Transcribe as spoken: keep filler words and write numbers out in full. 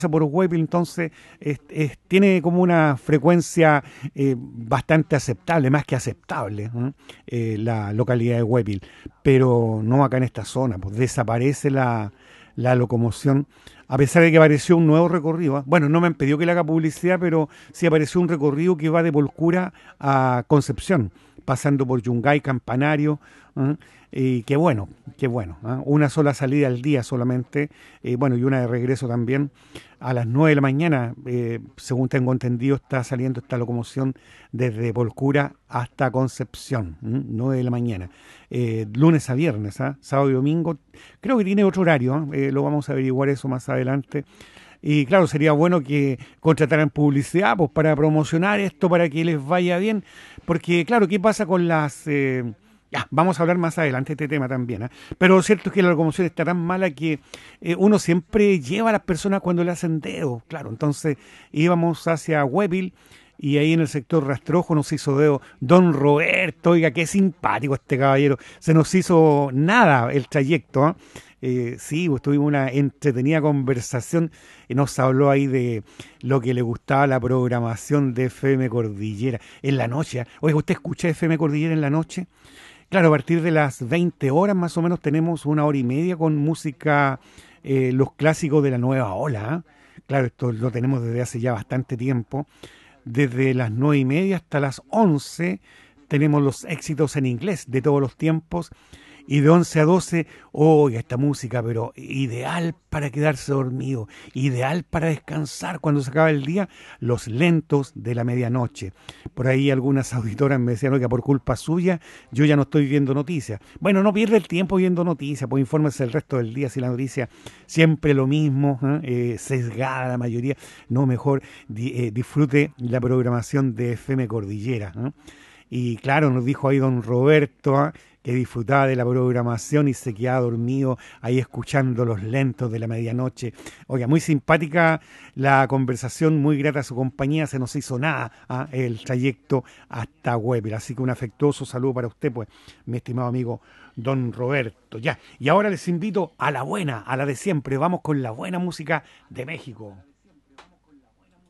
por Webby, entonces es- es- tiene como una frecuencia eh, bastante aceptable, más que aceptable, ¿eh? Eh, la localidad de Webby, pero no acá en esta zona, pues desaparece la, la locomoción, a pesar de que apareció un nuevo recorrido. ¿Ah? Bueno, no me han pedido que le haga publicidad, pero sí apareció un recorrido que va de Polcura a Concepción, pasando por Yungay, Campanario, ¿eh? Y qué bueno, qué bueno. ¿Ah? Una sola salida al día solamente, eh, bueno, y una de regreso también a las nueve de la mañana, eh, según tengo entendido, está saliendo esta locomoción desde Polcura hasta Concepción, ¿m? nueve de la mañana, eh, lunes a viernes, ¿ah? Sábado y domingo, creo que tiene otro horario, ¿ah? Eh, lo vamos a averiguar eso más adelante. Y claro, sería bueno que contrataran publicidad pues, para promocionar esto, para que les vaya bien, porque claro, ¿qué pasa con las... eh, ya, vamos a hablar más adelante de este tema también, ¿ah? Pero lo cierto es que la locomoción está tan mala que eh, uno siempre lleva a las personas cuando le hacen dedo, claro. Entonces íbamos hacia Huépil y ahí en el sector Rastrojo nos hizo dedo Don Roberto, oiga, qué simpático este caballero. Se nos hizo nada el trayecto, ¿ah? Eh, sí, pues tuvimos una entretenida conversación y nos habló ahí de lo que le gustaba la programación de F M Cordillera en la noche. ¿Ah? Oiga, ¿usted escucha F M Cordillera en la noche? Claro, a partir de las veinte horas más o menos tenemos una hora y media con música, eh, los clásicos de la nueva ola. ¿Ah? Claro, esto lo tenemos desde hace ya bastante tiempo. Desde las nueve y media hasta las once tenemos los éxitos en inglés de todos los tiempos. Y de once a doce, oiga, esta música, pero ideal para quedarse dormido, ideal para descansar cuando se acaba el día, los lentos de la medianoche. Por ahí algunas auditoras me decían, oiga, por culpa suya, yo ya no estoy viendo noticias. Bueno, no pierda el tiempo viendo noticias, pues infórmese el resto del día si la noticia siempre lo mismo, ¿eh? Eh, sesgada la mayoría. No, mejor di- eh, disfrute la programación de F M Cordillera, ¿eh? Y claro, nos dijo ahí don Roberto, ¿ah? Que disfrutaba de la programación y se quedaba dormido ahí escuchando los lentos de la medianoche. Oiga, muy simpática la conversación, muy grata su compañía, se nos hizo nada, ¿ah? El trayecto hasta Weber. Así que un afectuoso saludo para usted, pues, mi estimado amigo don Roberto. Ya, y ahora les invito a la buena, a la de siempre. Vamos con la buena música de México.